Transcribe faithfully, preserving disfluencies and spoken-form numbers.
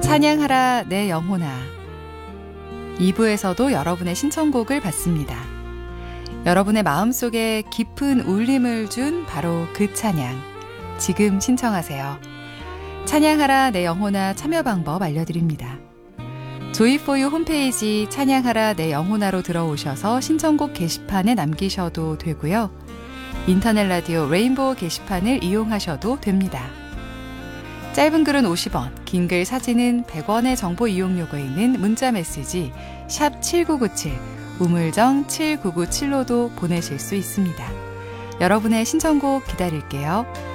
찬양하라 내 영혼아. 이 부에서도 여러분의 신청곡을 받습니다. 여러분의 마음속에 깊은 울림을 준 바로 그 찬양. 지금 신청하세요. 찬양하라 내 영혼아 참여 방법 알려드립니다. 조이포유 홈페이지 찬양하라 내 영혼아로 들어오셔서 신청곡 게시판에 남기셔도 되고요. 인터넷 라디오 레인보우 게시판을 이용하셔도 됩니다. 짧은 글은 오십 원, 긴 글 사진은 백 원의 정보 이용료가있는 문자 메시지 샵 칠구구칠, 우물정 칠구구칠로도 보내실 수 있습니다. 여러분의 신청곡 기다릴게요.